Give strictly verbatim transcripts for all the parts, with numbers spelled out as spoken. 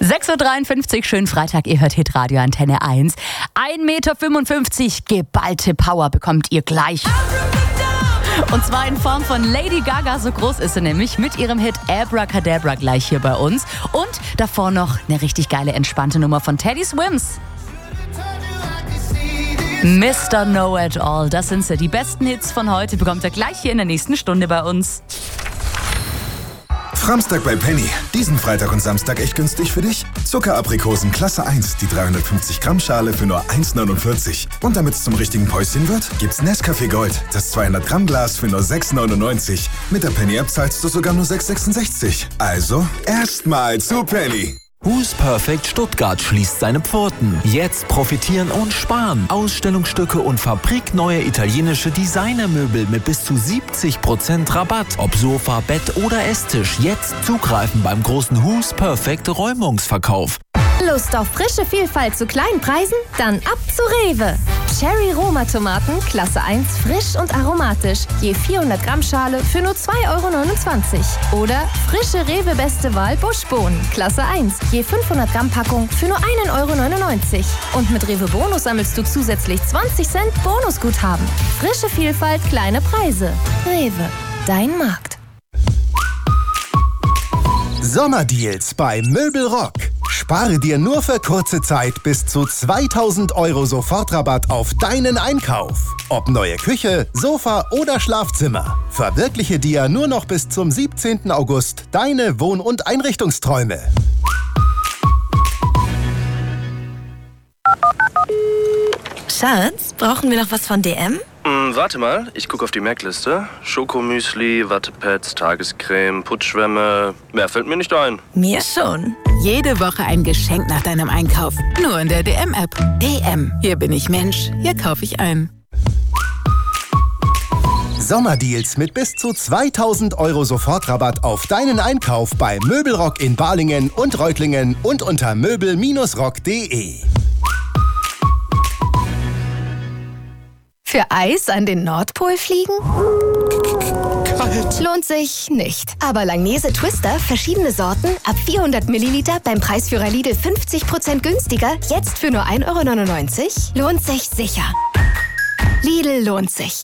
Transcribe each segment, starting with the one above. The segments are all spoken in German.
sechs Uhr dreiundfünfzig, schönen Freitag, ihr hört Hitradio Antenne eins. ein Meter fünfundfünfzig geballte Power bekommt ihr gleich. Und zwar in Form von Lady Gaga, so groß ist sie nämlich, mit ihrem Hit Abracadabra gleich hier bei uns. Und davor noch eine richtig geile, entspannte Nummer von Teddy Swims. Mister Know-It-All, das sind sie. Die besten Hits von heute bekommt ihr gleich hier in der nächsten Stunde bei uns. Framstag bei Penny. Diesen Freitag und Samstag echt günstig für dich. Zuckeraprikosen Klasse eins, die dreihundertfünfzig Gramm Schale für nur eins neunundvierzig. Und damit es zum richtigen Päuschen wird, gibt's Nescafé Gold, das zweihundert Gramm Glas für nur sechs neunundneunzig. Mit der Penny-App zahlst du sogar nur sechs sechsundsechzig. Also, erstmal zu Penny. Who's Perfect Stuttgart schließt seine Pforten. Jetzt profitieren und sparen. Ausstellungsstücke und fabrikneue italienische Designermöbel mit bis zu siebzig Prozent Rabatt. Ob Sofa, Bett oder Esstisch. Jetzt zugreifen beim großen Who's Perfect Räumungsverkauf. Lust auf frische Vielfalt zu kleinen Preisen? Dann ab zu Rewe. Cherry Roma Tomaten, Klasse eins, frisch und aromatisch. Je vierhundert Gramm Schale für nur zwei Euro neunundzwanzig. Oder frische Rewe Beste Wahl Buschbohnen, Klasse eins. Je fünfhundert Gramm Packung für nur ein Euro neunundneunzig. Und mit Rewe Bonus sammelst du zusätzlich zwanzig Cent Bonusguthaben. Frische Vielfalt, kleine Preise. Rewe, dein Markt. Sommerdeals bei Möbelrock. Spare dir nur für kurze Zeit bis zu zweitausend Euro Sofortrabatt auf deinen Einkauf. Ob neue Küche, Sofa oder Schlafzimmer. Verwirkliche dir nur noch bis zum siebzehnten August deine Wohn- und Einrichtungsträume. Schatz, brauchen wir noch was von D M? Mm, warte mal, ich gucke auf die Merkliste. Schokomüsli, Wattepads, Tagescreme, Putzschwämme. Mehr fällt mir nicht ein. Mir schon. Jede Woche ein Geschenk nach deinem Einkauf. Nur in der D M-App. D M. Hier bin ich Mensch. Hier kaufe ich ein. Sommerdeals mit bis zu zweitausend Euro Sofortrabatt auf deinen Einkauf bei Möbelrock in Balingen und Reutlingen und unter möbel rock punkt de. Für Eis an den Nordpol fliegen? Kalt. Lohnt sich nicht. Aber Langnese Twister, verschiedene Sorten, ab vierhundert Milliliter beim Preisführer Lidl fünfzig Prozent günstiger, jetzt für nur ein Euro neunundneunzig? Lohnt sich sicher. Lidl lohnt sich.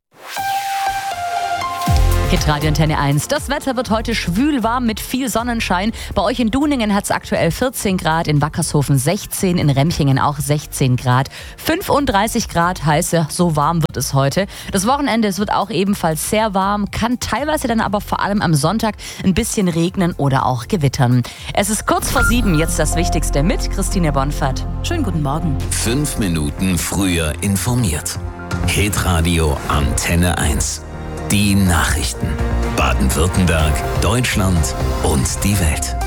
Hitradio Antenne eins. Das Wetter wird heute schwül warm mit viel Sonnenschein. Bei euch in Duningen hat es aktuell vierzehn Grad, in Wackershofen sechzehn, in Remchingen auch sechzehn Grad. fünfunddreißig Grad heiße, so warm wird es heute. Das Wochenende, es wird auch ebenfalls sehr warm, kann teilweise dann aber vor allem am Sonntag ein bisschen regnen oder auch gewittern. Es ist kurz vor sieben, jetzt das Wichtigste mit Christine Bonfert. Schönen guten Morgen. Fünf Minuten früher informiert. Hitradio Antenne eins. Die Nachrichten. Baden-Württemberg, Deutschland und die Welt.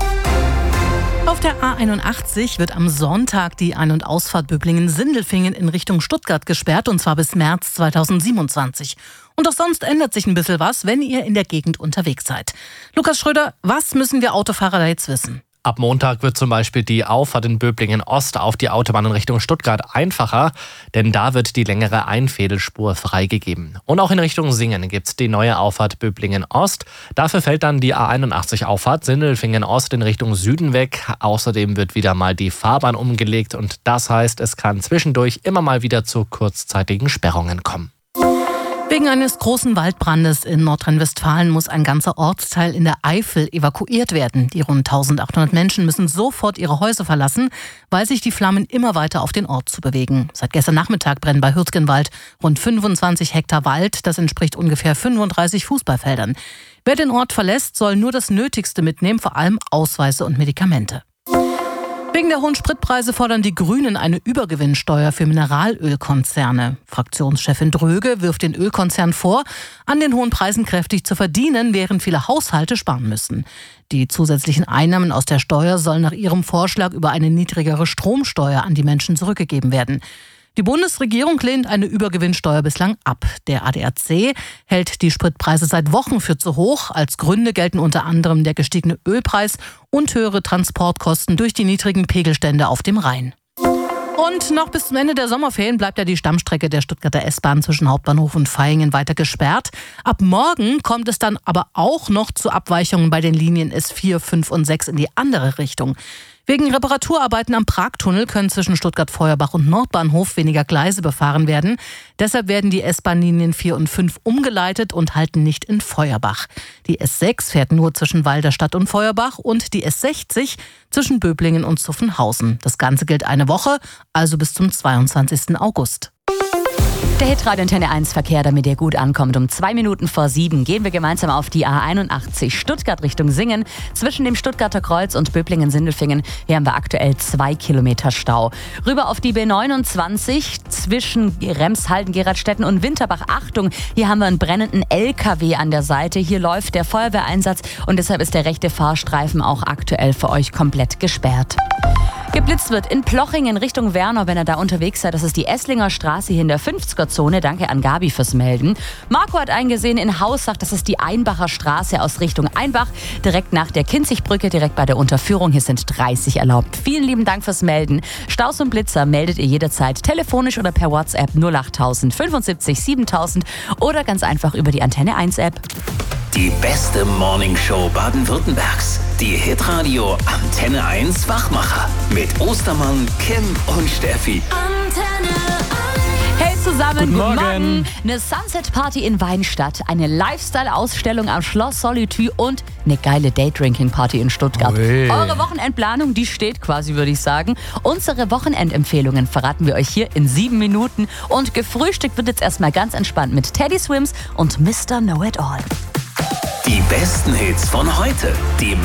Auf der A einundachtzig wird am Sonntag die Ein- und Ausfahrt Böblingen-Sindelfingen in Richtung Stuttgart gesperrt, und zwar bis März zweitausendsiebenundzwanzig. Und auch sonst ändert sich ein bisschen was, wenn ihr in der Gegend unterwegs seid. Lukas Schröder, was müssen wir Autofahrer da jetzt wissen? Ab Montag wird zum Beispiel die Auffahrt in Böblingen-Ost auf die Autobahn in Richtung Stuttgart einfacher, denn da wird die längere Einfädelspur freigegeben. Und auch in Richtung Singen gibt es die neue Auffahrt Böblingen-Ost. Dafür fällt dann die A einundachtzig-Auffahrt Sindelfingen-Ost in Richtung Süden weg. Außerdem wird wieder mal die Fahrbahn umgelegt und das heißt, es kann zwischendurch immer mal wieder zu kurzzeitigen Sperrungen kommen. Wegen eines großen Waldbrandes in Nordrhein-Westfalen muss ein ganzer Ortsteil in der Eifel evakuiert werden. Die rund eintausendachthundert Menschen müssen sofort ihre Häuser verlassen, weil sich die Flammen immer weiter auf den Ort zu bewegen. Seit gestern Nachmittag brennen bei Hürtgenwald rund fünfundzwanzig Hektar Wald. Das entspricht ungefähr fünfunddreißig Fußballfeldern. Wer den Ort verlässt, soll nur das Nötigste mitnehmen, vor allem Ausweise und Medikamente. Wegen der hohen Spritpreise fordern die Grünen eine Übergewinnsteuer für Mineralölkonzerne. Fraktionschefin Dröge wirft den Ölkonzernen vor, an den hohen Preisen kräftig zu verdienen, während viele Haushalte sparen müssen. Die zusätzlichen Einnahmen aus der Steuer sollen nach ihrem Vorschlag über eine niedrigere Stromsteuer an die Menschen zurückgegeben werden. Die Bundesregierung lehnt eine Übergewinnsteuer bislang ab. Der A D A C hält die Spritpreise seit Wochen für zu hoch. Als Gründe gelten unter anderem der gestiegene Ölpreis und höhere Transportkosten durch die niedrigen Pegelstände auf dem Rhein. Und noch bis zum Ende der Sommerferien bleibt ja die Stammstrecke der Stuttgarter S-Bahn zwischen Hauptbahnhof und Vaihingen weiter gesperrt. Ab morgen kommt es dann aber auch noch zu Abweichungen bei den Linien S vier, fünf und sechs in die andere Richtung. Wegen Reparaturarbeiten am Pragtunnel können zwischen Stuttgart-Feuerbach und Nordbahnhof weniger Gleise befahren werden. Deshalb werden die S-Bahn-Linien vier und fünf umgeleitet und halten nicht in Feuerbach. Die S sechs fährt nur zwischen Walderstadt und Feuerbach und die S sechzig zwischen Böblingen und Zuffenhausen. Das Ganze gilt eine Woche, also bis zum zweiundzwanzigsten August. Der Hitradio Antenne eins Verkehr, damit ihr gut ankommt. Um zwei Minuten vor sieben gehen wir gemeinsam auf die A einundachtzig Stuttgart Richtung Singen. Zwischen dem Stuttgarter Kreuz und Böblingen-Sindelfingen, hier haben wir aktuell zwei Kilometer Stau. Rüber auf die B neunundzwanzig zwischen Remshalden, Geradstetten und Winterbach. Achtung, hier haben wir einen brennenden L K W an der Seite. Hier läuft der Feuerwehreinsatz und deshalb ist der rechte Fahrstreifen auch aktuell für euch komplett gesperrt. Geblitzt wird in Plochingen Richtung Wernau, wenn ihr da unterwegs seid. Das ist die Esslinger Straße hier in der fünfziger-Zone. Danke an Gabi fürs Melden. Marco hat eingesehen in Haussach, das ist die Einbacher Straße aus Richtung Einbach. Direkt nach der Kinzigbrücke, direkt bei der Unterführung. Hier sind dreißig erlaubt. Vielen lieben Dank fürs Melden. Staus und Blitzer meldet ihr jederzeit telefonisch oder per WhatsApp null acht fünfundsiebzig siebentausend oder ganz einfach über die Antenne eins App. Die beste Morningshow Baden-Württembergs. Die Hitradio Antenne eins Wachmacher. Mit Ostermann, Kim und Steffi. Antenne eins. Hey zusammen, guten, guten Morgen. Morgen. Eine Sunset-Party in Weinstadt, eine Lifestyle-Ausstellung am Schloss Solitude und eine geile Day-Drinking-Party in Stuttgart. Ui. Eure Wochenendplanung, die steht quasi, würde ich sagen. Unsere Wochenendempfehlungen verraten wir euch hier in sieben Minuten. Und gefrühstückt wird jetzt erstmal ganz entspannt mit Teddy Swims und Mister Know-It-All. Die besten Hits von heute. Die